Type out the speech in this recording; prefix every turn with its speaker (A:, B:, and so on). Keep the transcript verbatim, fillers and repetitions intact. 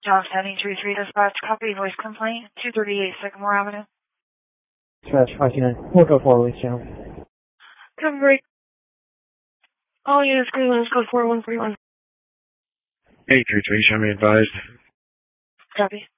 A: John seven three three dispatch, copy voice complaint, two thirty-eight Sycamore Avenue.
B: Dispatch five two nine. We'll go forward, release channel.
A: Come break. All units, Cleveland, code four one three one.
C: eight three three, show me advised.
A: Copy.